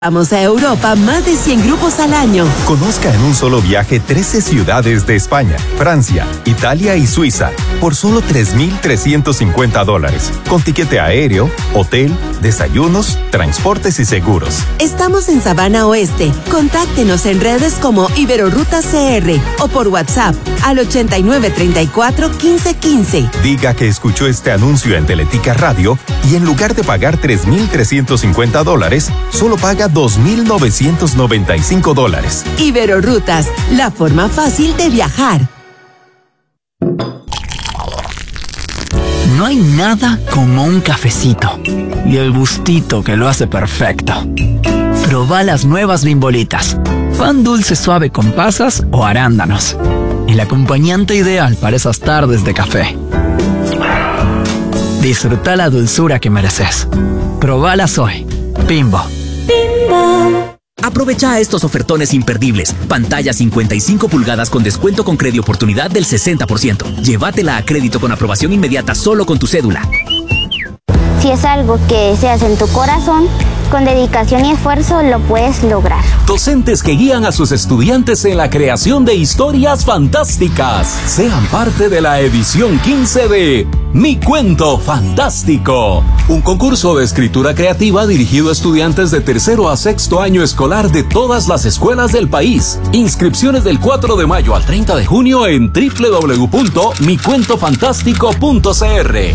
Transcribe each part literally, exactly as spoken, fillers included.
Vamos a Europa más de cien grupos al año. Conozca en un solo viaje trece ciudades de España, Francia, Italia y Suiza por solo tres mil trescientos cincuenta dólares. Con tiquete aéreo, hotel, desayunos, transportes y seguros. Estamos en Sabana Oeste. Contáctenos en redes como Iberoruta C R o por WhatsApp al ochenta y nueve treinta y cuatro quince quince. Diga que escuchó este anuncio en Teletica Radio y en lugar de pagar tres mil trescientos cincuenta dólares, solo paga dos mil novecientos noventa y cinco dólares. Iberorutas, la forma fácil de viajar. No hay nada como un cafecito y el gustito que lo hace perfecto. Proba las nuevas Bimbolitas. Pan dulce suave con pasas o arándanos. El acompañante ideal para esas tardes de café. Disfruta la dulzura que mereces. Probalas hoy. Bimbo. Bimbo. Aprovecha estos ofertones imperdibles. Pantalla cincuenta y cinco pulgadas con descuento con crédito oportunidad del sesenta por ciento. Llévatela a crédito con aprobación inmediata solo con tu cédula. Si es algo que deseas en tu corazón, con dedicación y esfuerzo lo puedes lograr. Docentes que guían a sus estudiantes en la creación de historias fantásticas. Sean parte de la edición quince de Mi Cuento Fantástico, un concurso de escritura creativa dirigido a estudiantes de tercero a sexto año escolar de todas las escuelas del país. Inscripciones del cuatro de mayo al treinta de junio en doble u doble u doble u punto mi cuento fantástico punto c r.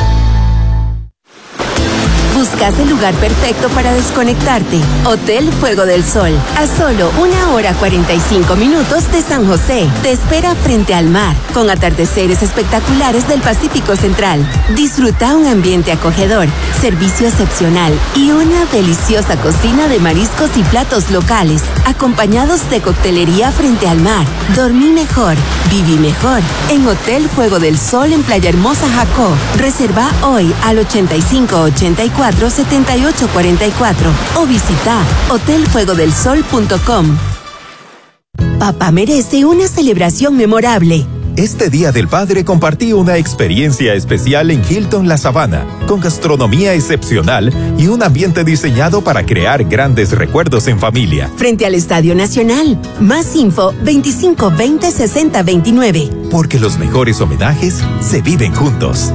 Buscas el lugar perfecto para desconectarte. Hotel Fuego del Sol. A solo una hora cuarenta y cinco minutos de San José. Te espera frente al mar, con atardeceres espectaculares del Pacífico Central. Disfruta un ambiente acogedor, servicio excepcional y una deliciosa cocina de mariscos y platos locales, acompañados de coctelería frente al mar. Dormí mejor, viví mejor. En Hotel Fuego del Sol en Playa Hermosa, Jacó. Reserva hoy al ochenta y cinco ochenta y cuatro setenta y ocho cuarenta y cuatro o visita hotel fuego del sol punto com. Papá merece una celebración memorable. Este Día del Padre compartí una experiencia especial en Hilton La Sabana, con gastronomía excepcional y un ambiente diseñado para crear grandes recuerdos en familia. Frente al Estadio Nacional. Más info veinticinco veinte sesenta veintinueve. Porque los mejores homenajes se viven juntos.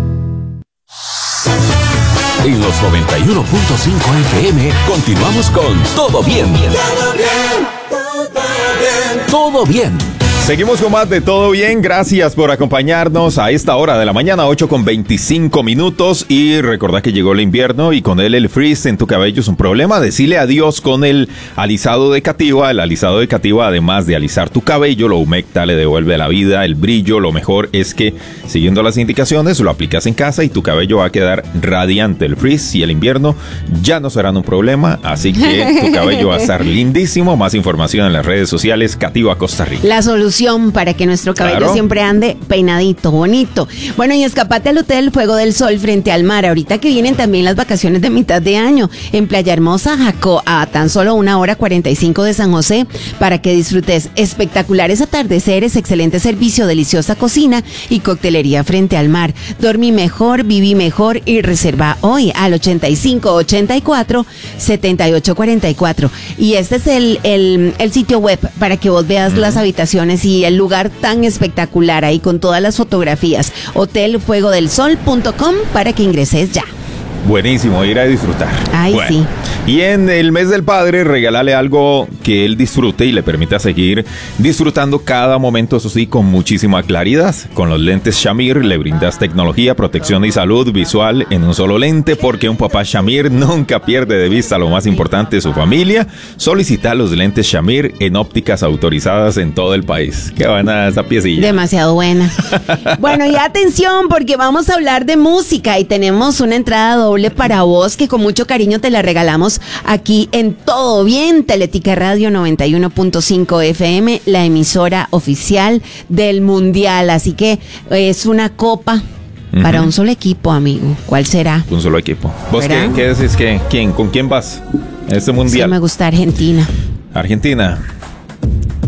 En los noventa y uno punto cinco F M continuamos con Todo Bien. Todo bien, todo bien. Todo bien. Seguimos con más de Todo Bien. Gracias por acompañarnos a esta hora de la mañana, ocho con veinticinco minutos. Y recordá que llegó el invierno y con él el frizz en tu cabello es un problema. Decile adiós con el alisado de Cativa. El alisado de Cativa, además de alisar tu cabello, lo humecta, le devuelve la vida, el brillo. Lo mejor es que, siguiendo las indicaciones, lo aplicas en casa y tu cabello va a quedar radiante. El frizz y el invierno ya no serán un problema, así que tu cabello va a estar lindísimo. Más información en las redes sociales, Cativa Costa Rica. La solución para que nuestro cabello claro. siempre ande peinadito, bonito. Bueno, y escapate al Hotel Fuego del Sol frente al mar. Ahorita que vienen también las vacaciones de mitad de año en Playa Hermosa, Jacó, a tan solo una hora cuarenta y cinco de San José, para que disfrutes espectaculares atardeceres, excelente servicio, deliciosa cocina y coctelería frente al mar. Dormí mejor, viví mejor y reserva hoy al ochenta y cinco ochenta y cuatro setenta y ocho cuarenta y cuatro. Y este es el, el, el sitio web para que vos veas mm. las habitaciones y el lugar tan espectacular ahí con todas las fotografías. hotel fuego del sol punto com para que ingreses ya. Buenísimo, ir a disfrutar. Ay, bueno. sí. Y en el mes del padre, regálale algo que él disfrute y le permita seguir disfrutando cada momento, eso sí, con muchísima claridad. Con los lentes Shamir le brindas tecnología, protección y salud visual en un solo lente, porque un papá Shamir nunca pierde de vista lo más importante de su familia. Solicita los lentes Shamir en ópticas autorizadas en todo el país. Qué buena esa piecilla. Demasiado buena. Bueno, y atención, porque vamos a hablar de música y tenemos una entrada doble para vos que con mucho cariño te la regalamos aquí en Todo Bien, Teletica Radio noventa y uno punto cinco F M, la emisora oficial del Mundial. Así que es una copa uh-huh. para un solo equipo, amigo. ¿Cuál será? Un solo equipo. ¿Vos qué, qué decís? ¿Qué, quién, ¿Con quién vas en este Mundial? Sí, me gusta Argentina. Argentina.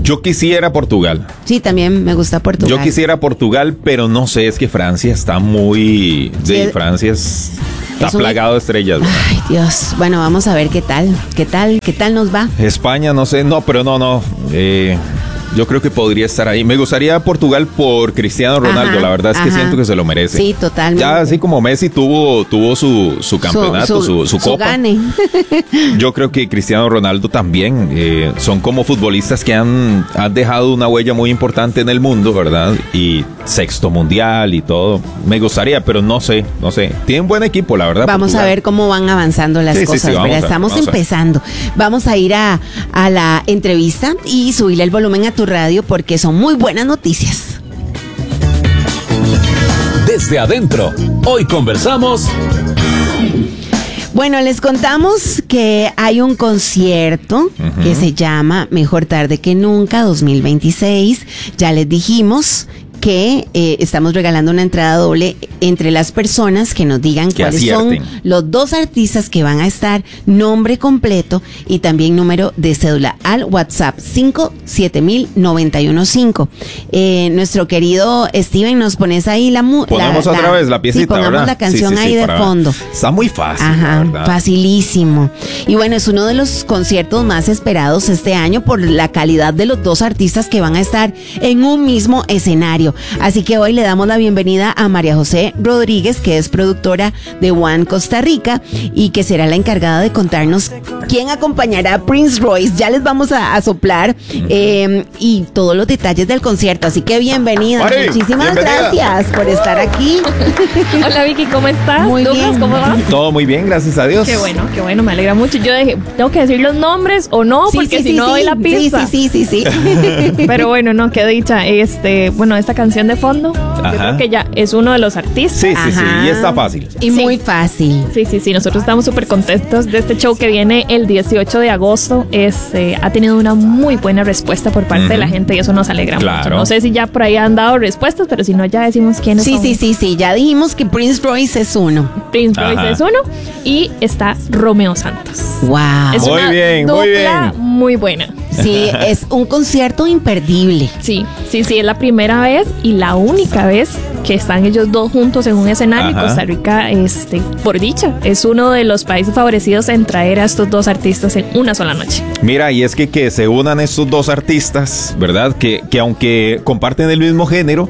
Yo quisiera Portugal. Sí, también me gusta Portugal. Yo quisiera Portugal, pero no sé, es que Francia está muy... Sí, sí Francia es... Está un... plagado de estrellas, ¿verdad? Ay, Dios. Bueno, vamos a ver qué tal, qué tal, qué tal nos va. España, no sé, no, pero no, no. Eh... Yo creo que podría estar ahí. Me gustaría Portugal por Cristiano Ronaldo. Ajá, la verdad es que ajá. siento que se lo merece. Sí, totalmente. Ya así como Messi tuvo, tuvo su, su campeonato, su, su, su, su copa. Gane. Yo creo que Cristiano Ronaldo también. Eh, son como futbolistas que han, han dejado una huella muy importante en el mundo, ¿verdad? Y sexto mundial y todo. Me gustaría, pero no sé, no sé. Tienen buen equipo, la verdad. Vamos Portugal. a ver cómo van avanzando las sí, cosas. Sí, sí, vamos a, Estamos vamos empezando. A vamos a ir a, a la entrevista y subirle el volumen a tu radio porque son muy buenas noticias. Desde adentro, hoy conversamos. Bueno, les contamos que hay un concierto uh-huh. que se llama Mejor Tarde que Nunca dos mil veintiséis. Ya les dijimos que eh, estamos regalando una entrada doble entre las personas que nos digan que cuáles acierten. Son los dos artistas que van a estar, nombre completo y también número de cédula al WhatsApp cinco siete mil noventa y uno cinco. Eh, nuestro querido Steven, nos pones ahí la mu- Ponemos la, otra la, vez la piecita, sí, pongamos ¿verdad? la canción sí, sí, ahí sí, de para... fondo. Está muy fácil, Ajá, ¿verdad? Facilísimo. Y bueno, es uno de los conciertos más esperados este año por la calidad de los dos artistas que van a estar en un mismo escenario. Así que hoy le damos la bienvenida a María José Rodríguez, que es productora de One Costa Rica y que será la encargada de contarnos quién acompañará a Prince Royce. Ya les vamos a, a soplar eh, y todos los detalles del concierto. Así que bienvenida. Mari, Muchísimas bienvenida. gracias por estar aquí. Hola Vicky, ¿cómo estás? Muy Douglas, bien. ¿cómo vas? Todo muy bien, gracias a Dios. Qué bueno, qué bueno, me alegra mucho. Yo dije, tengo que decir los nombres o no, Sí, porque sí, si sí, no sí. doy la pista. Sí, sí, sí, sí, sí. Pero bueno, no, qué dicha. Este, bueno, esta canción de fondo, Ajá. yo creo que ya es uno de los artistas. Sí, sí, sí, Ajá. y está fácil. Y Sí. muy fácil. Sí, sí, sí, nosotros estamos súper contentos de este show que viene el dieciocho de agosto. Este, ha tenido una muy buena respuesta por parte Ujú. de la gente y eso nos alegra Claro. mucho. No sé si ya por ahí han dado respuestas, pero si no, ya decimos quiénes Sí, son. sí, sí, sí. Ya dijimos que Prince Royce es uno. Prince Royce Ajá. es uno y está Romeo Santos. Wow. Es Muy una bien, muy dupla bien. muy buena. Sí, es un concierto imperdible. Sí, sí, sí, es la primera vez y la única vez que están ellos dos juntos en un escenario. Ajá. Costa Rica, este, por dicha, es uno de los países favorecidos en traer a estos dos artistas en una sola noche. Mira, y es que que se unan estos dos artistas, ¿verdad? Que, que aunque comparten el mismo género,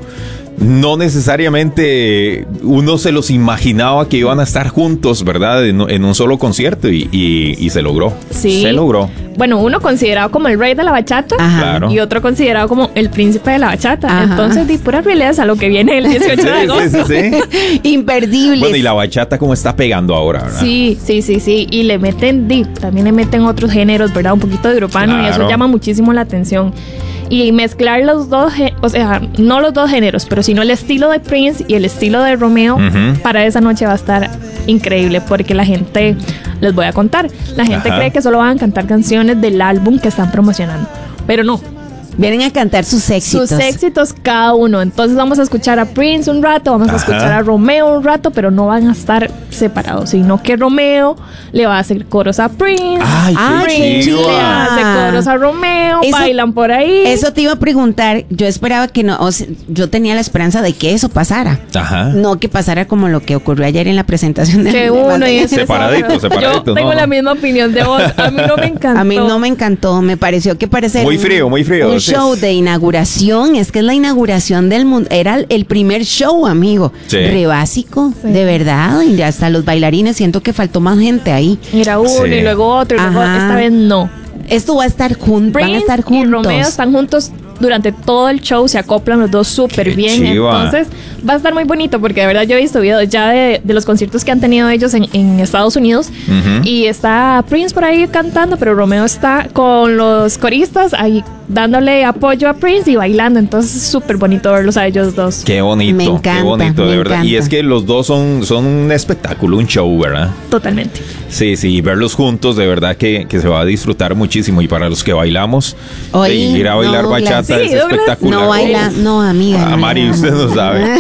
no necesariamente uno se los imaginaba que iban a estar juntos, ¿verdad? En, en un solo concierto y, y, y se logró. Sí. Se logró. Bueno, uno considerado como el rey de la bachata. Ajá. Claro. Y otro considerado como el príncipe de la bachata. Ajá. Entonces, di pura realeza a lo que viene el dieciocho de Sí, agosto. sí, sí. Imperdible. Bueno, y la bachata como está pegando ahora, ¿verdad? Sí, sí, sí, sí. Y le meten, di, también le meten otros géneros, ¿verdad? Un poquito de urbano y eso Claro. llama muchísimo la atención. Y mezclar los dos, gé- o sea, no los dos géneros, pero sino el estilo de Prince y el estilo de Romeo, Ujú. para esa noche va a estar increíble porque la gente, les voy a contar, la gente Ajá. cree que solo van a cantar canciones del álbum que están promocionando, pero no. Vienen a cantar sus éxitos. Sus éxitos cada uno. Entonces vamos a escuchar a Prince un rato, vamos a Ajá. escuchar a Romeo un rato, pero no van a estar separados, sino que Romeo le va a hacer coros a Prince. Ay, qué Ay, qué Prince chiva. le hace coros a Romeo, Eso- bailan por ahí. Eso te iba a preguntar. Yo esperaba que no, o sea, yo tenía la esperanza de que eso pasara. Ajá. No que pasara como lo que ocurrió ayer en la presentación de que de uno y Bandera. ese Separadito, otro. separadito, Yo tengo no, la no. misma opinión de vos. A mí no me encantó. A mí no me encantó, me pareció que parece Muy un- frío, muy frío, Un sí. show de inauguración, es que es la inauguración del mundo, era el primer show, amigo. Sí. Re básico, Sí. de verdad, y hasta los bailarines siento que faltó más gente ahí. Era uno Sí. y luego otro y luego Ajá. esta vez no. Esto va a estar juntos, van a Prince estar y juntos. Romeo están juntos durante todo el show, se acoplan los dos súper Qué bien. chiva. Entonces va a estar muy bonito porque de verdad yo he visto videos ya de, de los conciertos que han tenido ellos en, en Estados Unidos. Ujú. Y está Prince por ahí cantando, pero Romeo está con los coristas ahí dándole apoyo a Prince y bailando. Entonces es súper bonito verlos a ellos dos. Qué bonito, Me encanta, qué bonito, me de verdad. Y encanta. es que los dos son, son un espectáculo, un show, ¿verdad? Totalmente. Sí, sí, verlos juntos, de verdad que, que se va a disfrutar muchísimo. Y para los que bailamos, Oye, de ir a bailar no, bachata sí, es Douglas, espectacular. No baila, no, amiga. Ah, no, Mari, no, usted no. no sabe.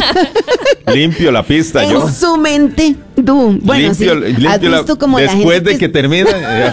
Limpio la pista, yo. En su mente, tú. Bueno, limpio, sí. limpio ¿Has la- visto como la después gente de que termina. eh,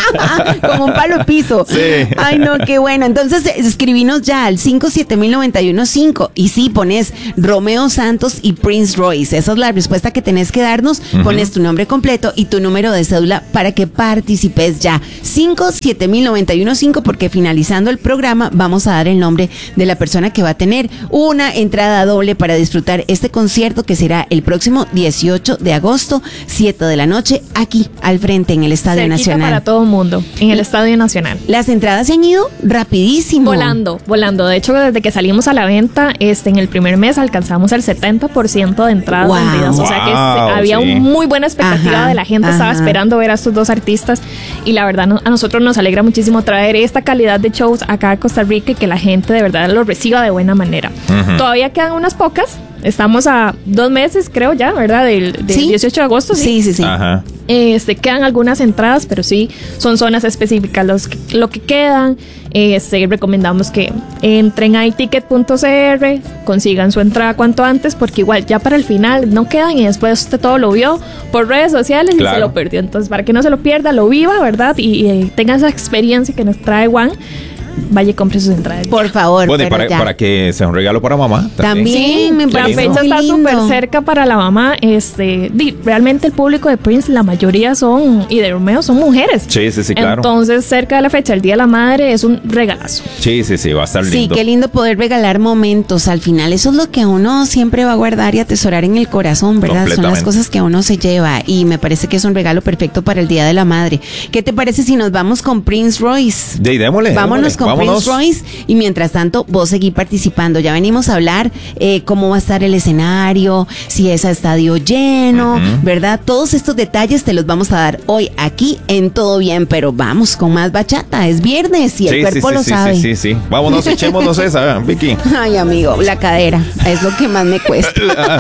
Como un palo piso. Sí. Ay, no, qué bueno. Entonces, escribinos ya al cinco siete mil noventa y uno cinco. Y sí, pones Romeo Santos y Prince Royce. Esa es la respuesta que tenés que darnos. Uh-huh. Pones tu nombre completo y tu número de cédula para que participes ya. cinco siete mil noventa y uno cinco, porque finalizando el programa vamos a dar el nombre de la persona que va a tener una entrada doble para disfrutar este concierto que será el próximo dieciocho de agosto, siete de la noche, aquí al frente en el Estadio Cerquita Nacional. Para todo el mundo, en el Estadio Nacional. Las entradas se han ido rapidísimo. Volando, volando. De hecho, desde que salimos a la venta, este, en el primer mes alcanzamos el setenta por ciento de entradas wow. vendidas. O sea que Wow, se, había sí. un muy buena expectativa Ajá, de la gente, ajá. estaba esperando ver a estos dos artistas y la verdad no, a nosotros nos alegra muchísimo traer esta calidad de shows acá a Costa Rica y que la gente de verdad lo reciba de buena manera. Uh-huh. Todavía quedan unas pocas. Estamos a dos meses, creo ya, ¿verdad? Del, del ¿Sí? dieciocho de agosto. Sí, sí, sí. sí. Ajá. Este, quedan algunas entradas, pero sí, son zonas específicas los que, lo que quedan. Este, recomendamos que entren a iticket punto c r, consigan su entrada cuanto antes, porque igual ya para el final no quedan y después usted todo lo vio por redes sociales claro. y se lo perdió. Entonces, para que no se lo pierda, lo viva, ¿verdad? Y, y tenga esa experiencia que nos trae Juan. Vaya y compre sus entradas. Por favor. Bueno, y para, para que sea un regalo para mamá. También, también me la fecha está súper cerca para la mamá. Este, di, realmente el público de Prince, la mayoría son, y de Romeo, son mujeres. Sí, sí, sí, claro. Entonces, cerca de la fecha, el Día de la Madre, es un regalazo. Sí, sí, sí, va a estar lindo. Sí, qué lindo poder regalar momentos al final. Eso es lo que uno siempre va a guardar y atesorar en el corazón, ¿verdad? Son las cosas que uno se lleva y me parece que es un regalo perfecto para el Día de la Madre. ¿Qué te parece si nos vamos con Prince Royce? De, démosle, Vámonos démosle. con Vámonos. Prince Royce y mientras tanto vos seguí participando. Ya venimos a hablar eh, cómo va a estar el escenario, si es a estadio lleno, uh-huh. ¿verdad? Todos estos detalles te los vamos a dar hoy aquí en Todo Bien, pero vamos con más bachata. Es viernes y el sí, cuerpo sí, lo sí, sabe. Sí, sí, sí. Vámonos, echémonos esa, Vicky. Ay, amigo, la cadera es lo que más me cuesta.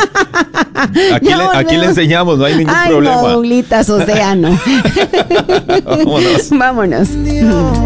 Aquí, le, aquí le enseñamos, no hay ningún Ay, problema. No, Douglitas, océano. Vámonos. Vámonos.